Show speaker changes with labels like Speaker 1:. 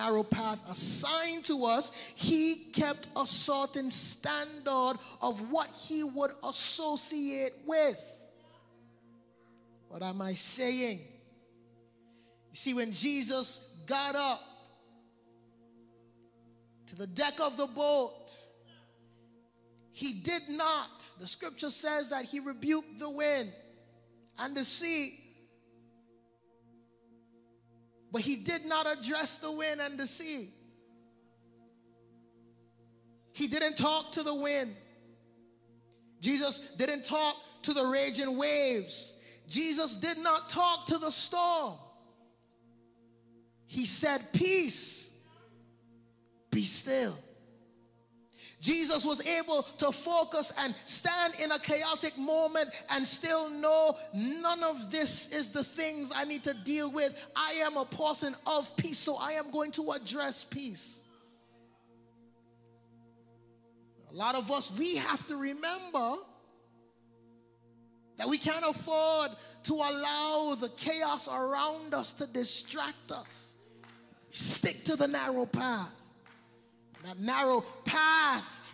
Speaker 1: narrow path assigned to us, he kept a certain standard of what he would associate with. What am I saying? You see, when Jesus got up to the deck of the boat, he did not, the scripture says that he rebuked the wind and the sea, but he did not address the wind and the sea. He didn't talk to the wind. Jesus didn't talk to the raging waves. Jesus did not talk to the storm. He said, "Peace, be still." Jesus was able to focus and stand in a chaotic moment and still know none of this is the things I need to deal with. I am a person of peace, so I am going to address peace. A lot of us, we have to remember that we can't afford to allow the chaos around us to distract us. Stick to the narrow path. That narrow path